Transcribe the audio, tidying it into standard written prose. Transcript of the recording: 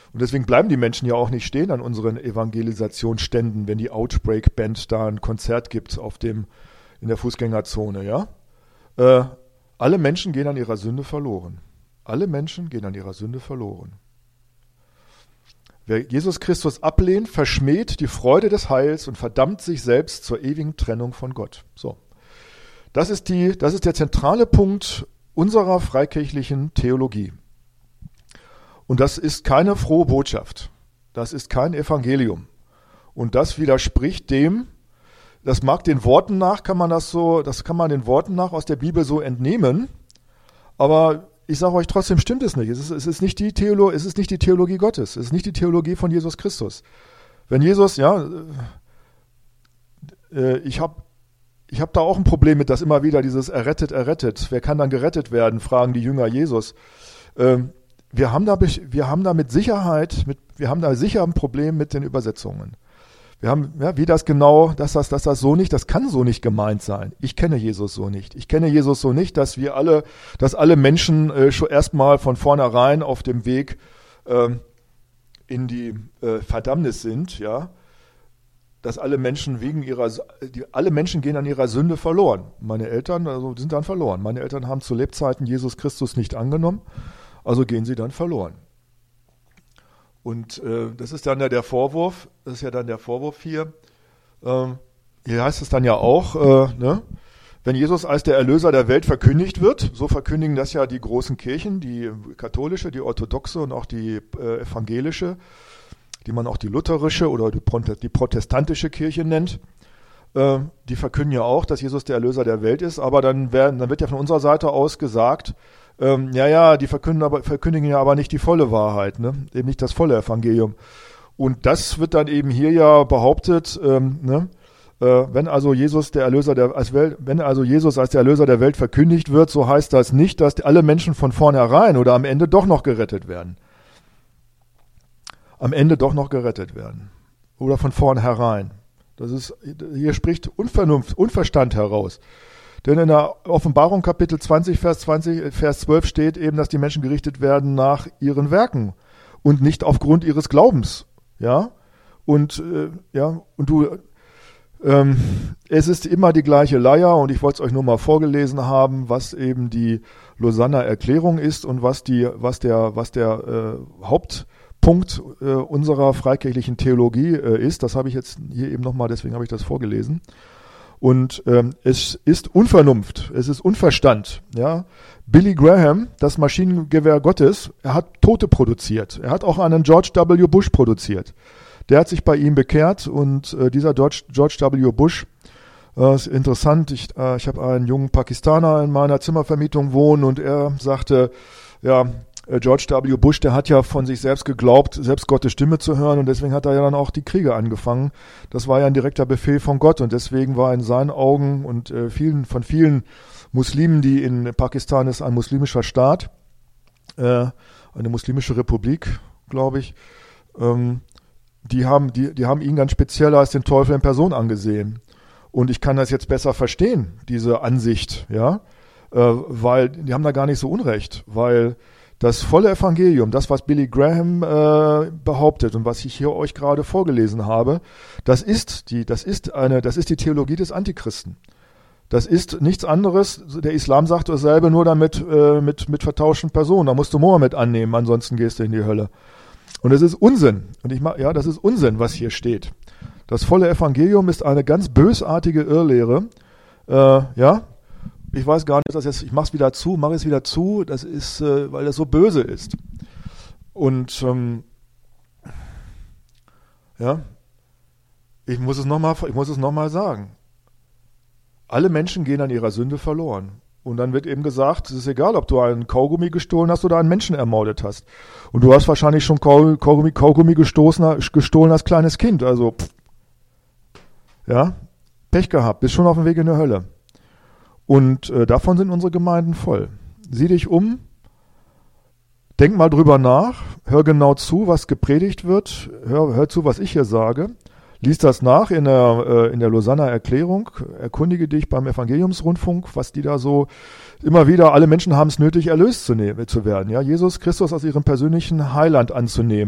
Und deswegen bleiben die Menschen ja auch nicht stehen an unseren Evangelisationsständen, wenn die Outbreak Band da ein Konzert gibt in der Fußgängerzone, ja? Alle Menschen gehen an ihrer Sünde verloren. Alle Menschen gehen an ihrer Sünde verloren. Wer Jesus Christus ablehnt, verschmäht die Freude des Heils und verdammt sich selbst zur ewigen Trennung von Gott. So. Das ist der zentrale Punkt unserer freikirchlichen Theologie. Und das ist keine frohe Botschaft. Das ist kein Evangelium. Und das widerspricht dem, das mag den Worten nach, das kann man den Worten nach aus der Bibel so entnehmen, aber ich sage euch trotzdem, stimmt es nicht. Es ist nicht die Theologie Gottes, es ist nicht die Theologie von Jesus Christus. Wenn Jesus, ich habe da auch ein Problem mit, dass immer wieder dieses errettet, wer kann dann gerettet werden, fragen die Jünger Jesus. Wir haben da sicher ein Problem mit den Übersetzungen. Wir haben, wie das genau, das kann so nicht gemeint sein. Ich kenne Jesus so nicht. Ich kenne Jesus so nicht, dass alle Menschen schon erstmal von vornherein auf dem Weg in die Verdammnis sind, ja. Dass alle Menschen gehen an ihrer Sünde verloren. Meine Eltern sind dann verloren. Meine Eltern haben zu Lebzeiten Jesus Christus nicht angenommen, also gehen sie dann verloren. Und das ist dann ja der Vorwurf, hier. Hier heißt es dann ja auch, wenn Jesus als der Erlöser der Welt verkündigt wird, so verkündigen das ja die großen Kirchen, die katholische, die orthodoxe und auch die evangelische, die man auch die lutherische oder die protestantische Kirche nennt. Die verkünden ja auch, dass Jesus der Erlöser der Welt ist, aber dann wird ja von unserer Seite aus gesagt, die verkündigen ja aber nicht die volle Wahrheit, ne? Eben nicht das volle Evangelium. Und das wird dann eben hier ja behauptet, wenn also Jesus als der Erlöser der Welt verkündigt wird, so heißt das nicht, dass alle Menschen von vornherein oder am Ende doch noch gerettet werden. Oder von vornherein. Hier spricht Unverstand heraus. Denn in der Offenbarung Kapitel 20, Vers 12 steht eben, dass die Menschen gerichtet werden nach ihren Werken und nicht aufgrund ihres Glaubens. Ja? Es ist immer die gleiche Leier und ich wollte es euch nur mal vorgelesen haben, was eben die Lausanner Erklärung ist und was der Hauptpunkt unserer freikirchlichen Theologie ist. Das habe ich jetzt hier eben nochmal, deswegen habe ich das vorgelesen. Und es ist Unvernunft, es ist Unverstand. Ja? Billy Graham, das Maschinengewehr Gottes, er hat Tote produziert. Er hat auch einen George W. Bush produziert. Der hat sich bei ihm bekehrt und dieser George W. Bush, ist interessant, ich habe einen jungen Pakistaner in meiner Zimmervermietung wohnen und er sagte, George W. Bush, der hat ja von sich selbst geglaubt, selbst Gottes Stimme zu hören und deswegen hat er ja dann auch die Kriege angefangen. Das war ja ein direkter Befehl von Gott und deswegen war in seinen Augen und von vielen Muslimen, die in Pakistan ist ein muslimischer Staat, eine muslimische Republik, glaube ich, die haben ihn ganz speziell als den Teufel in Person angesehen. Und ich kann das jetzt besser verstehen, diese Ansicht, ja, weil die haben da gar nicht so Unrecht, weil das volle Evangelium, das, was Billy Graham behauptet und was ich hier euch gerade vorgelesen habe, das ist die Theologie des Antichristen. Das ist nichts anderes. Der Islam sagt dasselbe, nur damit mit vertauschten Personen. Da musst du Mohammed annehmen, ansonsten gehst du in die Hölle. Und es ist Unsinn. Das ist Unsinn, was hier steht. Das volle Evangelium ist eine ganz bösartige Irrlehre. Ich weiß gar nicht, ich mache es wieder zu, das ist, weil das so böse ist. Und ich muss es nochmal sagen. Alle Menschen gehen an ihrer Sünde verloren. Und dann wird eben gesagt, es ist egal, ob du einen Kaugummi gestohlen hast oder einen Menschen ermordet hast. Und du hast wahrscheinlich schon Kaugummi gestohlen als kleines Kind. Also, Pech gehabt, bist schon auf dem Weg in die Hölle. Und davon sind unsere Gemeinden voll. Sieh dich um, denk mal drüber nach, hör genau zu, was gepredigt wird, hör zu, was ich hier sage. Lies das nach in der Lausanner Erklärung, erkundige dich beim Evangeliumsrundfunk, was die da so immer wieder, alle Menschen haben es nötig, erlöst zu werden, ja, Jesus Christus als ihren persönlichen Heiland anzunehmen.